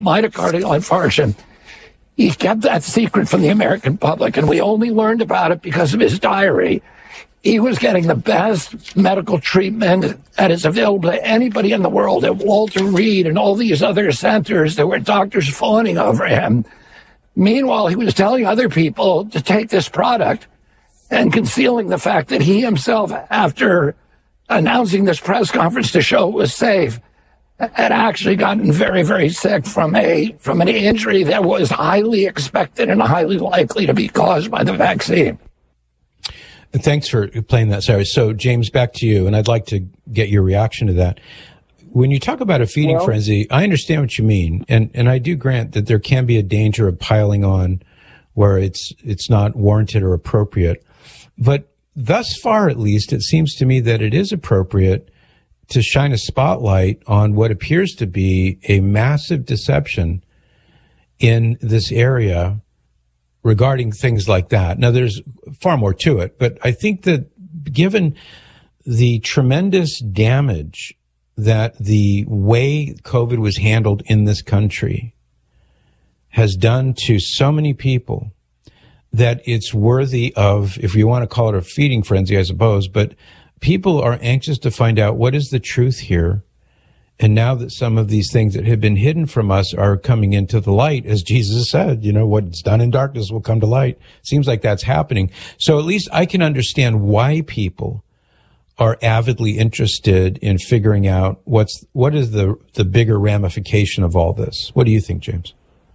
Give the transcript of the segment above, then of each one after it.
myocardial infarction. He kept that secret from the American public, and we only learned about it because of his diary. He was getting the best medical treatment that is available to anybody in the world at Walter Reed and all these other centers. There were doctors fawning over him. Meanwhile, he was telling other people to take this product and concealing the fact that he himself, after announcing this press conference to show it was safe, had actually gotten very, very sick from an injury that was highly expected and highly likely to be caused by the vaccine. Thanks for playing that, Sarah. So, James, back to you, and I'd like to get your reaction to that. When you talk about a feeding frenzy, I understand what you mean, and I do grant that there can be a danger of piling on where it's not warranted or appropriate. But thus far, at least, it seems to me that it is appropriate to shine a spotlight on what appears to be a massive deception in this area regarding things like that. Now, there's far more to it, but I think that given the tremendous damage that the way COVID was handled in this country has done to so many people, that it's worthy of, if you want to call it a feeding frenzy, I suppose, but people are anxious to find out what is the truth here. And now that some of these things that have been hidden from us are coming into the light, as Jesus said, what's done in darkness will come to light. Seems like that's happening. So at least I can understand why people are avidly interested in figuring out what is the bigger ramification of all this. What do you think, James?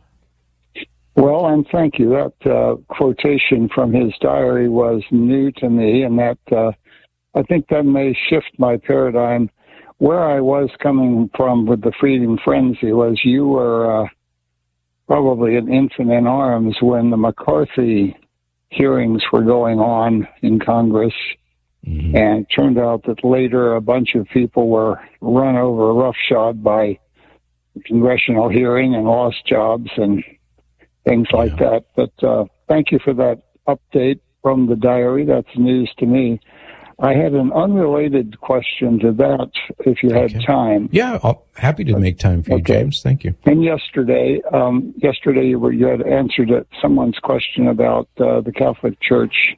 Well, and thank you. That quotation from his diary was new to me, and that I think that may shift my paradigm. Where I was coming from with the feeding frenzy was you were probably an infant in arms when the McCarthy hearings were going on in Congress. Mm-hmm. And it turned out that later a bunch of people were run over roughshod by the congressional hearing and lost jobs and things like that. But thank you for that update from the diary. That's news to me. I had an unrelated question to that, if you had time. Yeah, happy to make time for you, James. Thank you. And yesterday you had answered someone's question about the Catholic Church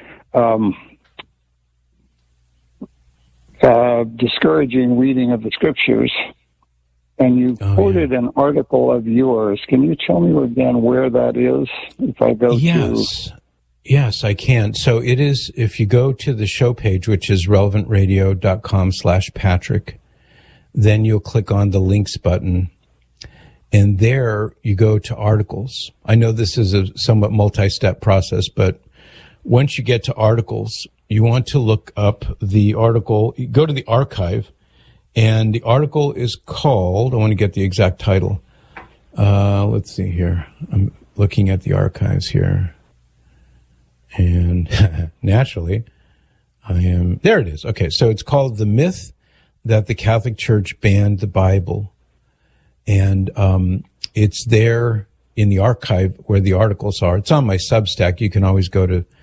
discouraging reading of the Scriptures, and you quoted an article of yours. Can you tell me again where that is? If I go Yes, I can. So it is, if you go to the show page, which is relevantradio.com/Patrick, then you'll click on the links button, and there you go to articles. I know this is a somewhat multi-step process, but once you get to articles, you want to look up the article, you go to the archive, and the article is called, I want to get the exact title. Let's see here. I'm looking at the archives here. And naturally, there it is. Okay, so it's called The Myth That the Catholic Church Banned the Bible. And it's there in the archive where the articles are. It's on my Substack. You can always go to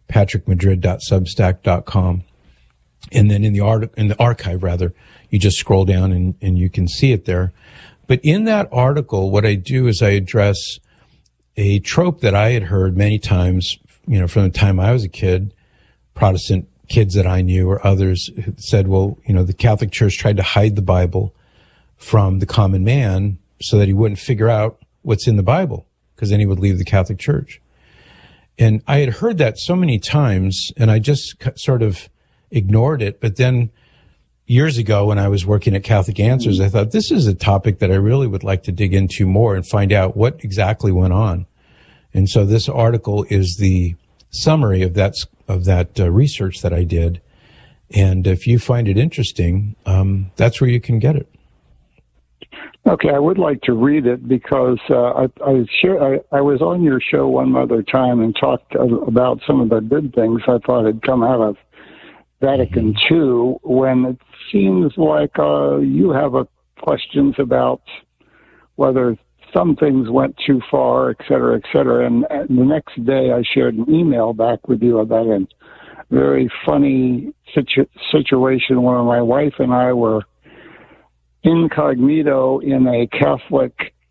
patrickmadrid.substack.com. And then in the archive, you just scroll down and you can see it there. But in that article, what I do is I address a trope that I had heard many times, from the time I was a kid. Protestant kids that I knew or others said, well, the Catholic Church tried to hide the Bible from the common man so that he wouldn't figure out what's in the Bible, because then he would leave the Catholic Church. And I had heard that so many times, and I just sort of ignored it. But then years ago, when I was working at Catholic Answers, I thought this is a topic that I really would like to dig into more and find out what exactly went on. And so this article is the summary of that research that I did. And if you find it interesting, that's where you can get it. Okay, I would like to read it because I was on your show one other time and talked about some of the good things I thought had come out of Vatican II, when it seems like you have questions about whether some things went too far, et cetera, et cetera. And the next day I shared an email back with you about a very funny situation where my wife and I were incognito in a Catholic